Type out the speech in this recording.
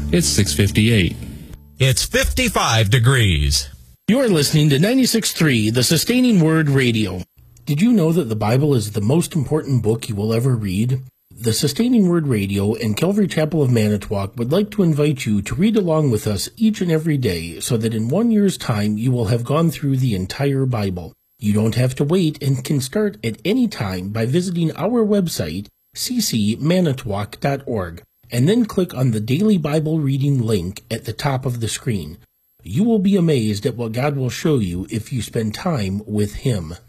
It's 6:58. It's 55 degrees. You're listening to 96.3, the Sustaining Word Radio. Did you know that the Bible is the most important book you will ever read? The Sustaining Word Radio and Calvary Chapel of Manitowoc would like to invite you to read along with us each and every day so that in 1 year's time you will have gone through the entire Bible. You don't have to wait and can start at any time by visiting our website, ccmanitowoc.org, and then click on the Daily Bible Reading link at the top of the screen. You will be amazed at what God will show you if you spend time with Him.